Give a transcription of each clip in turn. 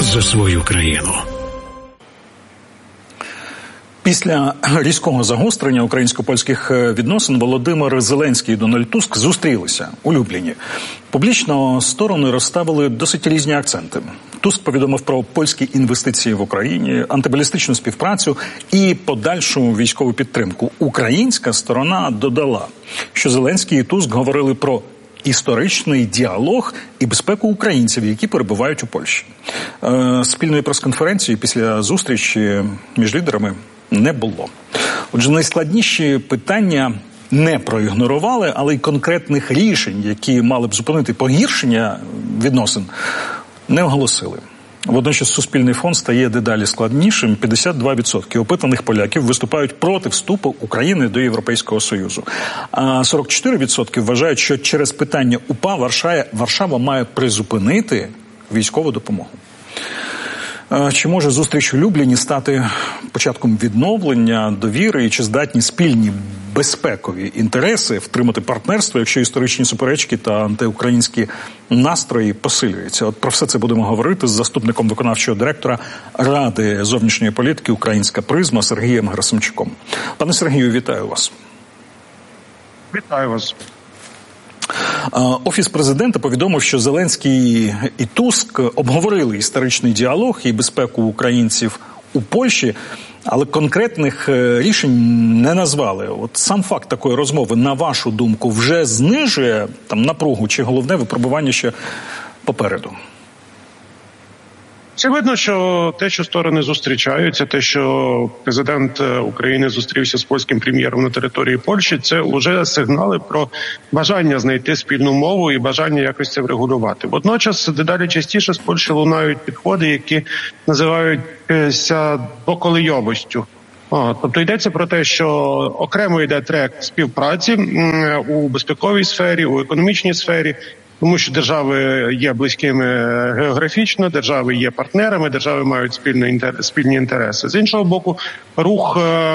за свою країну. Після різкого загострення українсько-польських відносин Володимир Зеленський і Дональд Туск зустрілися у Любліні. Публічно сторони розставили досить різні акценти. Туск повідомив про польські інвестиції в Україні, антибалістичну співпрацю і подальшу військову підтримку. Українська сторона додала, що Зеленський і Туск говорили про історичний діалог і безпеку українців, які перебувають у Польщі. Спільної прес-конференції після зустрічі між лідерами не було. Отже, найскладніші питання не проігнорували, але й конкретних рішень, які мали б зупинити погіршення відносин, не оголосили. Водночас Суспільний фонд стає дедалі складнішим. 52% опитаних поляків виступають проти вступу України до Європейського Союзу. А 44% вважають, що через питання УПА Варшава має призупинити військову допомогу. Чи може зустріч у Любліні стати початком відновлення довіри і чи здатні спільні безпекові інтереси втримати партнерство, якщо історичні суперечки та антиукраїнські настрої посилюються? От про все це будемо говорити з заступником виконавчого директора Ради зовнішньої політики «Українська призма» Сергієм Герасимчуком. Пане Сергію, вітаю вас. Вітаю вас. Офіс президента повідомив, що Зеленський і Туск обговорили історичний діалог і безпеку українців у Польщі, але конкретних рішень не назвали. От сам факт такої розмови, на вашу думку, вже знижує напругу чи головне випробування ще попереду? Очевидно, що те, що сторони зустрічаються, те, що президент України зустрівся з польським прем'єром на території Польщі, це вже сигнали про бажання знайти спільну мову і бажання якось це врегулювати. Водночас, дедалі частіше з Польщі лунають підходи, які називаються доколийовістю. Тобто йдеться про те, що окремо йде трек співпраці у безпековій сфері, у економічній сфері, тому що держави є близькими географічно, держави є партнерами, держави мають спільні інтереси. З іншого боку, рух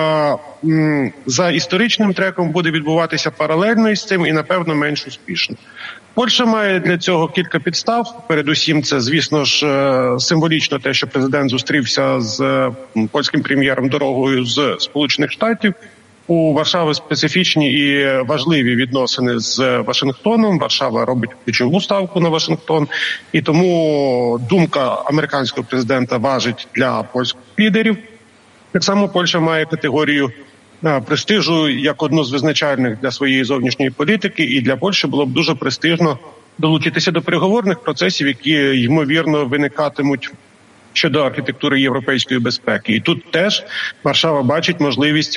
за історичним треком буде відбуватися паралельно із цим і, напевно, менш успішно. Польща має для цього кілька підстав. Передусім, це, звісно ж, символічно те, що президент зустрівся з польським прем'єром дорогою з Сполучених Штатів. У Варшави специфічні і важливі відносини з Вашингтоном. Варшава робить ключову ставку на Вашингтон. І тому думка американського президента важить для польських лідерів. Так само Польща має категорію престижу як одну з визначальних для своєї зовнішньої політики. І для Польщі було б дуже престижно долучитися до переговорних процесів, які, ймовірно, виникатимуть щодо архітектури європейської безпеки. І тут теж Варшава бачить можливість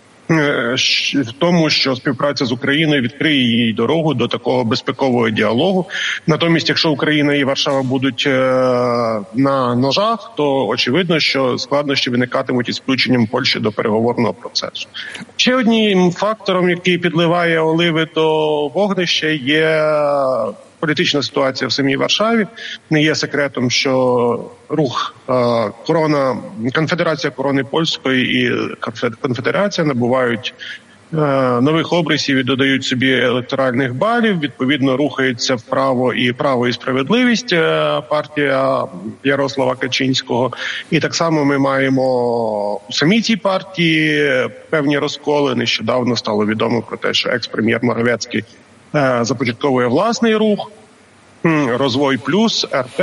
в тому, що співпраця з Україною відкриє їй дорогу до такого безпекового діалогу. Натомість, якщо Україна і Варшава будуть на ножах, то очевидно, що складнощі виникатимуть із включенням Польщі до переговорного процесу. Ще одним фактором, який підливає оливи до вогнища, є політична ситуація в самій Варшаві. Не є секретом, що рух Конфедерація Корони Польської і Конфедерація набувають нових обрисів і додають собі електоральних балів. Відповідно, рухається вправо і справедливість партія Ярослава Качинського. І так само ми маємо у самій цій партії певні розколи. Нещодавно стало відомо про те, що екс-прем'єр Моровецький започатковує власний рух «Розвой плюс», РП.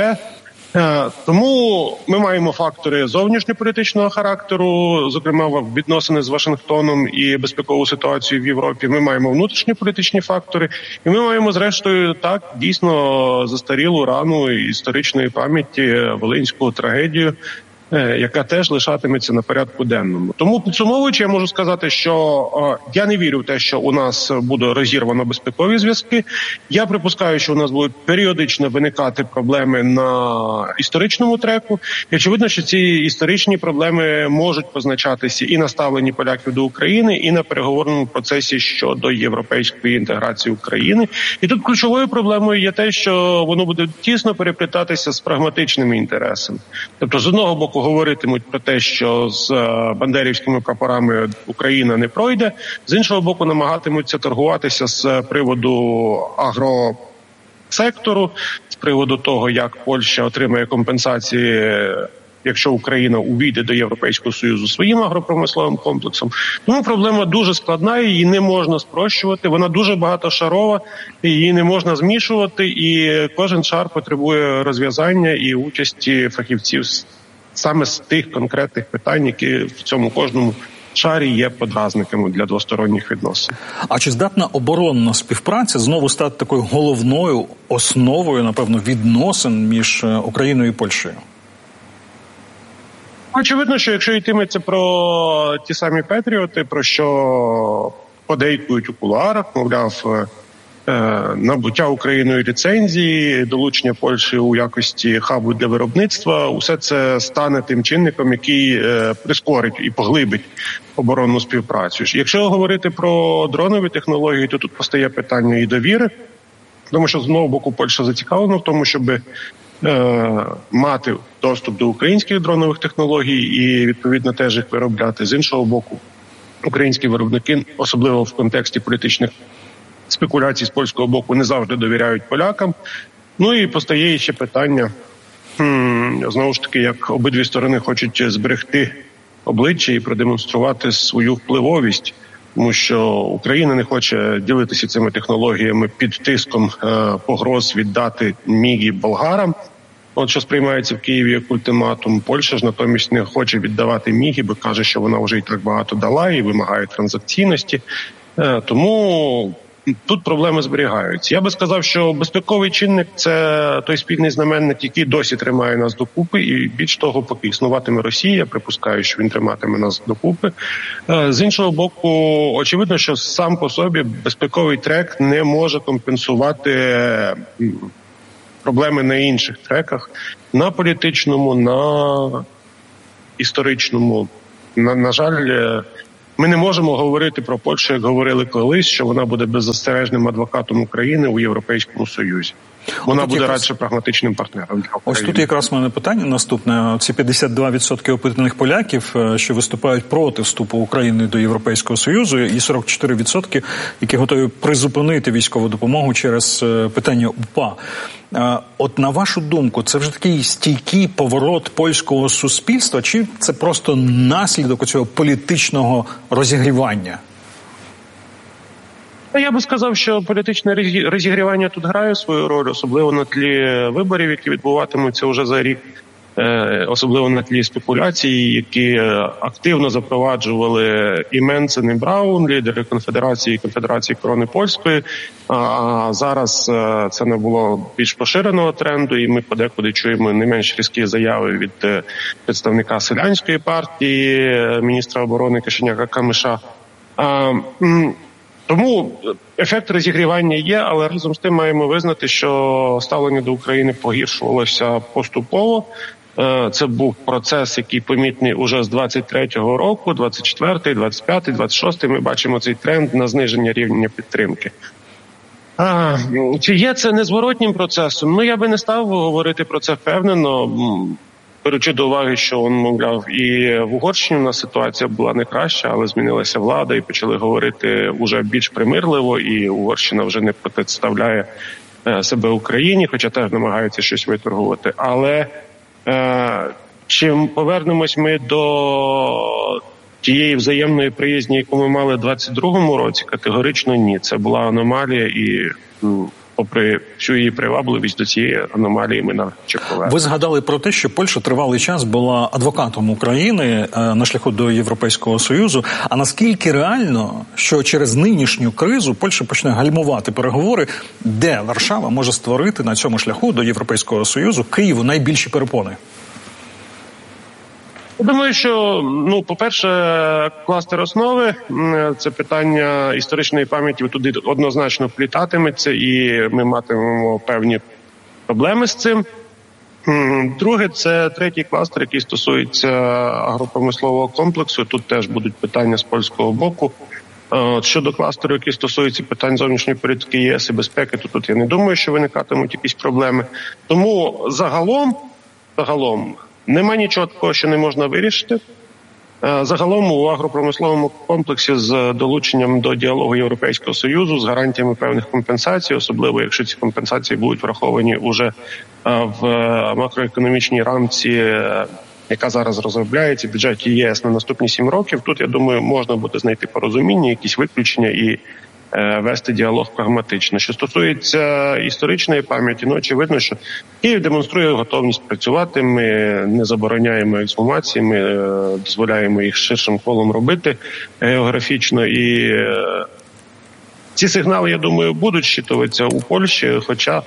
Тому ми маємо фактори зовнішньополітичного характеру, зокрема відносини з Вашингтоном і безпекову ситуацію в Європі. Ми маємо внутрішньополітичні фактори. І ми маємо, зрештою, так, дійсно застарілу рану історичної пам'яті, волинську трагедію, яка теж лишатиметься на порядку денному. Тому, підсумовуючи, я можу сказати, що я не вірю в те, що у нас буде розірвано безпекові зв'язки. Я припускаю, що у нас будуть періодично виникати проблеми на історичному треку. І очевидно, що ці історичні проблеми можуть позначатися і на ставленні поляків до України, і на переговорному процесі щодо європейської інтеграції України. І тут ключовою проблемою є те, що воно буде тісно переплітатися з прагматичними інтересами. Тобто, з одного боку, говоритимуть про те, що з бандерівськими прапорами Україна не пройде, з іншого боку намагатимуться торгуватися з приводу сектору, з приводу того, як Польща отримає компенсації, якщо Україна увійде до Європейського Союзу своїм агропромисловим комплексом. Тому проблема дуже складна, її не можна спрощувати, вона дуже багатошарова, її не можна змішувати, і кожен шар потребує розв'язання і участі фахівців саме з тих конкретних питань, які в цьому кожному шарі є подразниками для двосторонніх відносин. А чи здатна оборонна співпраця знову стати такою головною основою, напевно, відносин між Україною і Польщею? Очевидно, що якщо йтиметься про ті самі Петріоти, про що подейкують у кулуарах, мовляв, набуття Україною ліцензії, долучення Польщі у якості хабу для виробництва, усе це стане тим чинником, який прискорить і поглибить оборонну співпрацю. Якщо говорити про дронові технології, то тут постає питання і довіри, тому що з одного боку Польща зацікавлена в тому, щоб мати доступ до українських дронових технологій і, відповідно, теж їх виробляти. З іншого боку, українські виробники, особливо в контексті політичних спекуляцій з польського боку, не завжди довіряють полякам. Ну і постає ще питання, знову ж таки, як обидві сторони хочуть зберегти обличчя і продемонструвати свою впливовість, тому що Україна не хоче ділитися цими технологіями під тиском погроз віддати міги болгарам. От що сприймається в Києві як ультиматум. Польща ж натомість не хоче віддавати міги, бо каже, що вона вже і так багато дала і вимагає транзакційності. Тому тут проблеми зберігаються. Я би сказав, що безпековий чинник – це той спільний знаменник, який досі тримає нас докупи, і більш того, поки існуватиме Росія, я припускаю, що він триматиме нас докупи. З іншого боку, очевидно, що сам по собі безпековий трек не може компенсувати проблеми на інших треках, на політичному, на історичному. На жаль, ми не можемо говорити про Польщу, як говорили колись, що вона буде беззастережним адвокатом України у Європейському Союзі. Вона буде радше прагматичним партнером для України. Ось тут якраз в мене питання наступне. Ці 52% опитаних поляків, що виступають проти вступу України до Європейського Союзу, і 44%, які готові призупинити військову допомогу через питання УПА. От на вашу думку, це вже такий стійкий поворот польського суспільства, чи це просто наслідок цього політичного розігрівання? Я би сказав, що політичне розігрівання тут грає свою роль, особливо на тлі виборів, які відбуватимуться вже за рік, особливо на тлі спекуляцій, які активно запроваджували і Менцен, і Браун, лідери Конфедерації і Конфедерації Корони Польської. А зараз це набуло більш поширеного тренду, і ми подекуди чуємо не менш різкі заяви від представника Селянської партії, міністра оборони Кишиняка-Камиша. Тому ефект розігрівання є, але разом з тим маємо визнати, що ставлення до України погіршувалося поступово. Це був процес, який помітний уже з 23-го року, 24-й, 25-й, 26-й. Ми бачимо цей тренд на зниження рівня підтримки. Чи є це незворотнім процесом? Ну, я би не став говорити про це впевнено, беручи до уваги, що, мовляв, і в Угорщині у нас ситуація була не краща, але змінилася влада і почали говорити вже більш примирливо, і Угорщина вже не представляє себе Україні, хоча теж намагаються щось виторгувати. Але чи повернемось ми до тієї взаємної приязні, яку ми мали в 22-му році? Категорично ні. Це була аномалія, і попри всю її привабливість, до цієї аномалії ми навчили. Ви згадали про те, що Польща тривалий час була адвокатом України на шляху до Європейського Союзу. А наскільки реально, що через нинішню кризу Польща почне гальмувати переговори, де Варшава може створити на цьому шляху до Європейського Союзу Києву найбільші перепони? Я думаю, що, по-перше, кластер основи – це питання історичної пам'яті, туди однозначно вплітатиметься, і ми матимемо певні проблеми з цим. Друге – це третій кластер, який стосується агропромислового комплексу. Тут теж будуть питання з польського боку. Щодо кластеру, який стосується питань зовнішньої політики ЄС і безпеки, то тут я не думаю, що виникатимуть якісь проблеми. Тому загалом нема нічого такого, що не можна вирішити. Загалом у агропромисловому комплексі з долученням до діалогу Європейського Союзу з гарантіями певних компенсацій, особливо якщо ці компенсації будуть враховані уже в макроекономічній рамці, яка зараз розробляється в бюджеті ЄС на наступні 7 років, тут, я думаю, можна буде знайти порозуміння, якісь виключення і вести діалог прагматично. Що стосується історичної пам'яті, очевидно, що Київ демонструє готовність працювати, ми не забороняємо ексгумації, ми дозволяємо їх ширшим колом робити географічно. І ці сигнали, я думаю, будуть щитуватися у Польщі, хоча,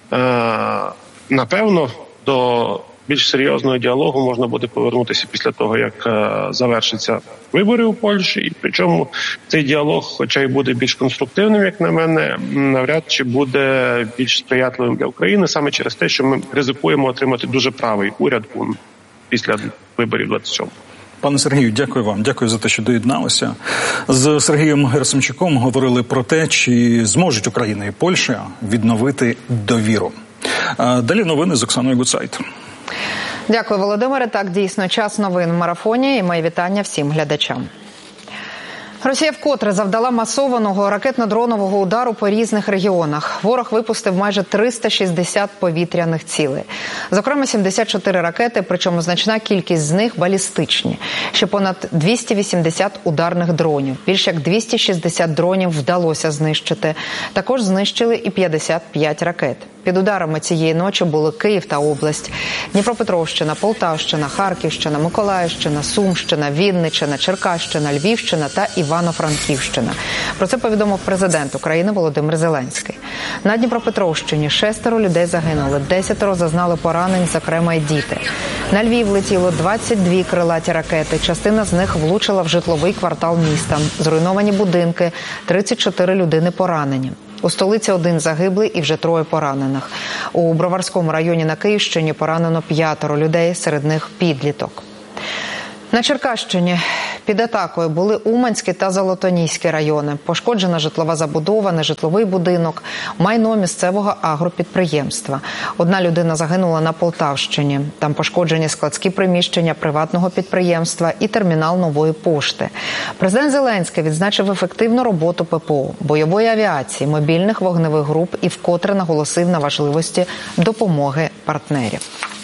напевно, до більш серйозного діалогу можна буде повернутися після того, як завершаться вибори у Польщі. І причому цей діалог, хоча й буде більш конструктивним, як на мене, навряд чи буде більш сприятливим для України, саме через те, що ми ризикуємо отримати дуже правий уряд після виборів 27-го. Пане Сергію, дякую вам. Дякую за те, що доєдналися. З Сергієм Герасимчуком говорили про те, чи зможуть Україна і Польща відновити довіру. Далі новини з Оксаною Гуцайт. Дякую, Володимире. Так, дійсно, час новин в марафоні і мої вітання всім глядачам. Росія вкотре завдала масованого ракетно-дронового удару по різних регіонах. Ворог випустив майже 360 повітряних цілей. Зокрема, 74 ракети, причому значна кількість з них балістичні. Ще понад 280 ударних дронів. Більш як 260 дронів вдалося знищити. Також знищили і 55 ракет. Під ударами цієї ночі були Київ та область, Дніпропетровщина, Полтавщина, Харківщина, Миколаївщина, Сумщина, Вінниччина, Черкащина, Львівщина та Івано-Франківщина. Про це повідомив президент України Володимир Зеленський. На Дніпропетровщині 6 людей загинули, 10 зазнали поранень, зокрема й діти. На Львів летіло 22 крилаті ракети, частина з них влучила в житловий квартал міста. Зруйновані будинки, 34 людини поранені. У столиці 1 загиблий і вже 3 поранених. У Броварському районі на Київщині поранено 5 людей, серед них підліток. На Черкащині під атакою були Уманський та Золотоніський райони. Пошкоджена житлова забудова, нежитловий будинок, майно місцевого агропідприємства. 1 людина загинула на Полтавщині. Там пошкоджені складські приміщення приватного підприємства і термінал нової пошти. Президент Зеленський відзначив ефективну роботу ППО, бойової авіації, мобільних вогневих груп і вкотре наголосив на важливості допомоги партнерів.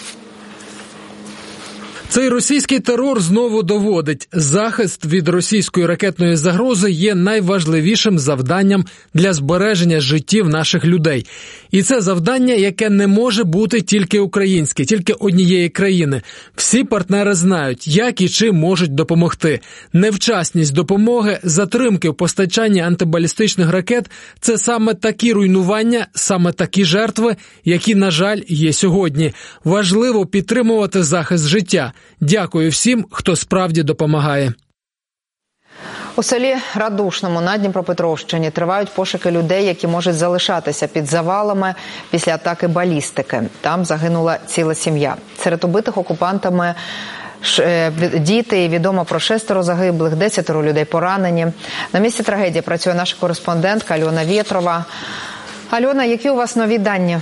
Цей російський терор знову доводить, захист від російської ракетної загрози є найважливішим завданням для збереження життів наших людей. І це завдання, яке не може бути тільки українське, тільки однієї країни. Всі партнери знають, як і чим можуть допомогти. Невчасність допомоги, затримки в постачанні антибалістичних ракет – це саме такі руйнування, саме такі жертви, які, на жаль, є сьогодні. Важливо підтримувати захист життя. Дякую всім, хто справді допомагає. У селі Радушному на Дніпропетровщині тривають пошуки людей, які можуть залишатися під завалами після атаки балістики. Там загинула ціла сім'я. Серед убитих окупантами діти, і відомо про 6 загиблих, 10 людей поранені. На місці трагедії працює наша кореспондентка Альона Вєтрова. Альона, які у вас нові дані?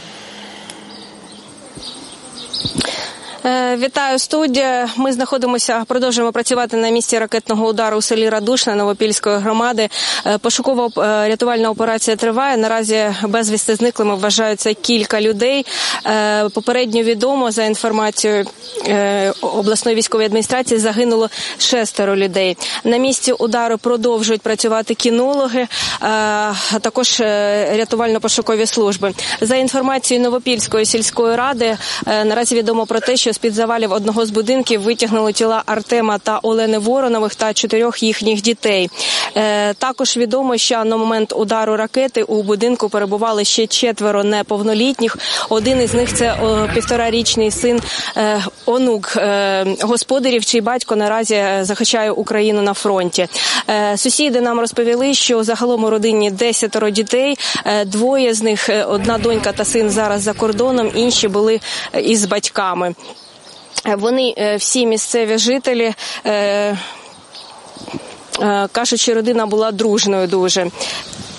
Вітаю, студія. Ми продовжуємо працювати на місці ракетного удару у селі Радушне Новопільської громади. Пошуково-рятувальна операція триває. Наразі безвісти зниклими вважаються кілька людей. Попередньо відомо, за інформацією обласної військової адміністрації, загинуло 6 людей. На місці удару продовжують працювати кінологи, а також рятувально-пошукові служби. За інформацією Новопільської сільської ради, наразі відомо про те, що з-під завалів одного з будинків витягнули тіла Артема та Олени Воронових та 4 їхніх дітей. Також відомо, що на момент удару ракети у будинку перебували ще 4 неповнолітніх. Один із них – це 1,5-річний син, онук господарів, чий батько наразі захищає Україну на фронті. Сусіди нам розповіли, що загалом у родині 10 дітей, 2 з них, 1 донька та син, зараз за кордоном, інші були із батьками. Вони всі місцеві жителі, кажуть, що родина була дружною дуже.